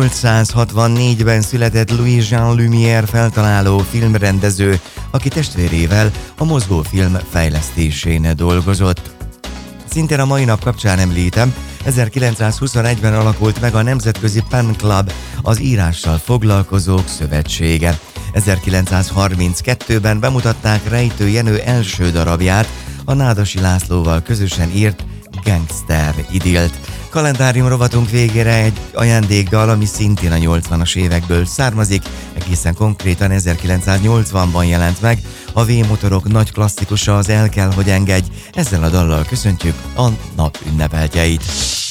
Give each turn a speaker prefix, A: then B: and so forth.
A: 1864-ben született Louis Jean Lumière feltaláló filmrendező, aki testvérével a mozgófilm fejlesztésén dolgozott. Szintén a mai nap kapcsán említem, 1921-ben alakult meg a Nemzetközi Pen Club, az írással foglalkozók szövetsége. 1932-ben bemutatták Rejtő Jenő első darabját, a Nádasi Lászlóval közösen írt Gangster idillt. Kalendárium rovatunk végére egy ajándékdal, ami szintén a 80-as évekből származik, egészen konkrétan 1980-ban jelent meg. A V-motorok nagy klasszikusa az El kell, hogy engedj. Ezzel a dallal köszöntjük a nap ünnepeltjeit.